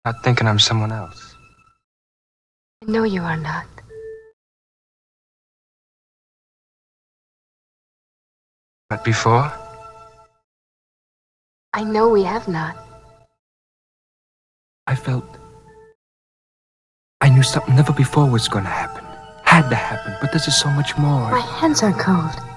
Not thinking I'm someone else. I know you are not. But before? I know we have not. I knew something never before was gonna happen. Had to happen, but this is so much more. My hands are cold.